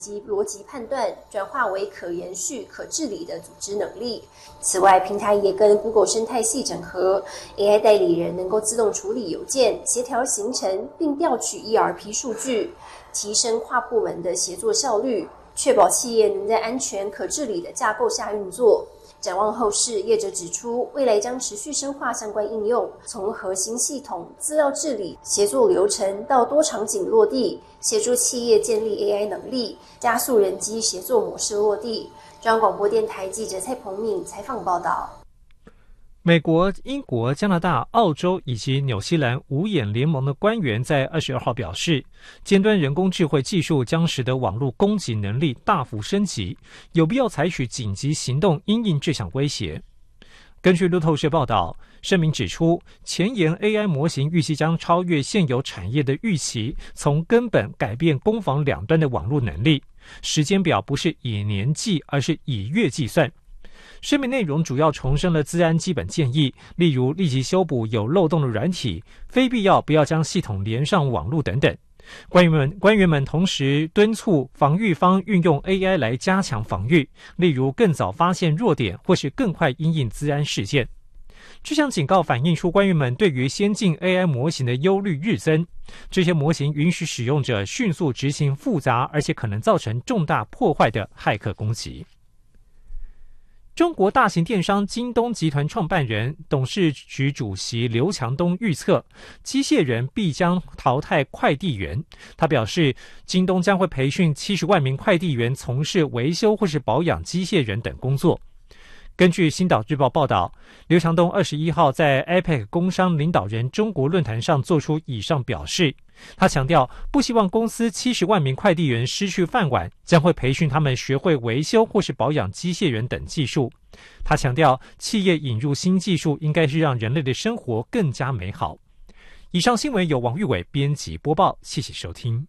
及逻辑判断转化为可延续、可治理的组织能力。此外，平台也跟 Google 生态系整合 ，AI 代理人能够自动处理邮件、协调行程，并调取 ERP 数据，提升跨部门的协作效率，确保企业能在安全、可治理的架构下运作。展望后市，业者指出，未来将持续深化相关应用，从核心系统、资料治理、协作流程到多场景落地，协助企业建立 AI 能力，加速人机协作模式落地。中央广播电台记者蔡鹏敏采访报道。 美国、英国、加拿大、澳洲以及纽西兰五眼联盟的官员在22号表示，尖端人工智慧技术将使得网络攻击能力大幅升级，有必要采取紧急行动因应这项威胁。根据路透社报道，声明指出，前沿 AI 模型预计将超越现有产业的预期，从根本改变攻防两端的网络能力。时间表不是以年计，而是以月计算。声明内容主要重申了资安基本建议，例如立即修补有漏洞的软体，非必要不要将系统连上网络等等。官员们同时敦促防御方运用 AI 来加强防御，例如更早发现弱点或是更快因应资安事件。这项警告反映出官员们对于先进 AI 模型的忧虑日增。这些模型允许使用者迅速执行复杂而且可能造成重大破坏的骇客攻击。中国大型电商京东集团创办人、董事局主席刘强东预测，机械人必将淘汰快递员。他表示，京东将会培训70万名快递员从事维修或是保养机械人等工作。根据《星岛日报》报道，刘强东21号在 APEC 工商领导人中国论坛上做出以上表示。他强调，不希望公司70万名快递员失去饭碗，将会培训他们学会维修或是保养机械人等技术。他强调，企业引入新技术应该是让人类的生活更加美好。以上新闻由王玉伟编辑播报，谢谢收听。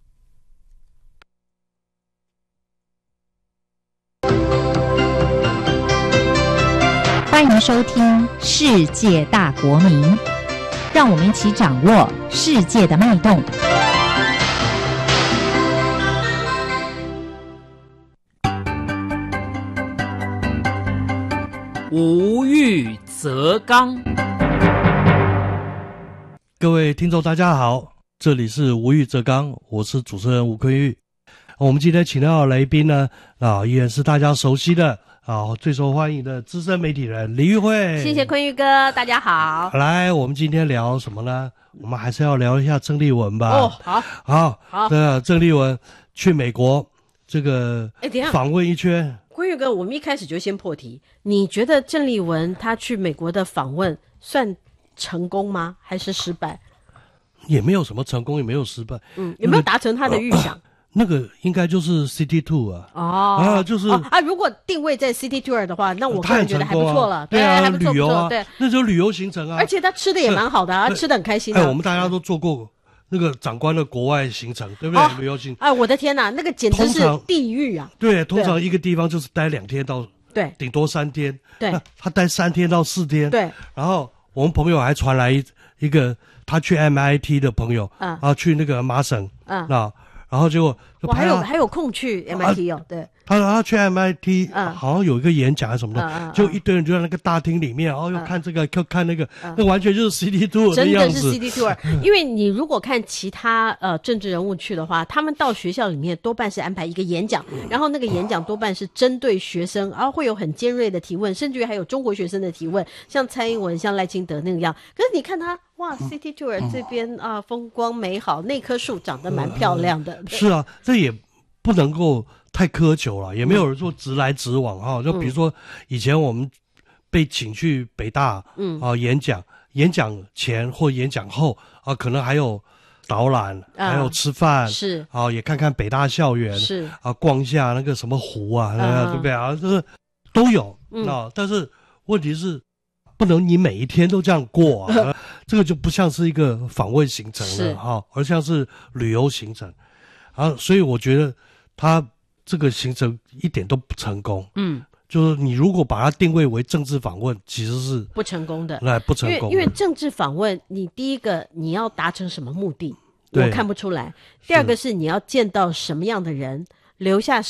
欢迎收听《世界大国民》，让我们一起掌握世界的脉动。 无欲则刚。 各位听众大家好，这里是无欲则刚，我是主持人吴坤玉。我们今天请到的来宾呢，依然是大家熟悉的最受欢迎的资深媒体人李玉慧。 谢谢坤玉哥，大家好。 来，我们今天聊什么呢？我们还是要聊一下郑丽文吧。 哦，好。 郑丽文去美国这个访问一圈。 坤玉哥，我们一开始就先破题，你觉得郑丽文她去美国的访问算成功吗？还是失败？ 也没有什么成功，也没有失败。 有没有达成她的预想？ 那个应该就是 City Tour 就是如果定位在 City Tour 的话，那我个人觉得还不错了。 对啊， 还不错， 旅游啊， 对， 那就是旅游行程啊。 而且他吃的也蛮好的啊，吃的很开心啊。 我们大家都做过那个长官的国外行程，对不对？旅游行。 我的天哪，那个简直是地狱啊！ 对，通常一个地方就是待2天到顶多3天。 对， 他待3天到4天。 对， 然后我们朋友还传来一个他去 MIT 的朋友去那个麻省然后结果还有空去 MIT 对， 他去 MIT 好像有一个演讲什么的，就一堆人就在那个大厅里面，又看这个又看那个，那完全就是 City Tour 的样子。 真的是 City Tour， 因为你如果看其他政治人物去的话，他们到学校里面多半是安排一个演讲，然后那个演讲多半是针对学生，然后会有很尖锐的提问，甚至于还有中国学生的提问，像蔡英文、像赖清德那个样。可是你看他，哇 ，City Tour 这边风光美好，那棵树长得蛮漂亮的。 是啊，这也不能够太苛求了，也没有人说直来直往就比如说以前我们被请去北大演讲前或演讲后可能还有导览，还有吃饭， 是也看看北大校园， 是逛一下那个什么湖对不对就是都有但是问题是不能你每一天都这样过这个就不像是一个访问行程了而像是旅游行程所以我觉得他这个行程一点都不成功。就是你如果把它定位为政治访问，其实是不成功的。 不成功的。 因为政治访问，你第一个你要达成什么目的，我看不出来。第二个是你要见到什么样的人， 留下